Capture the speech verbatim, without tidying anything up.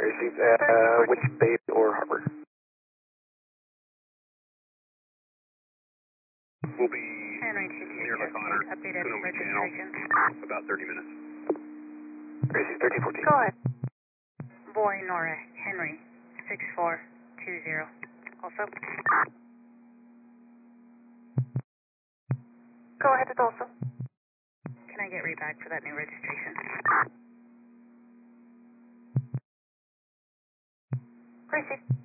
Received, uh, which bay or harbor? We'll be Henry two two near Laconneur, updated Sonoma registration. Channel, about thirty minutes. Received thirteen fourteen. Go ahead. Boy Nora Henry six four two zero. Also. Go ahead, it's also. Can I get read back for that new registration? Receive.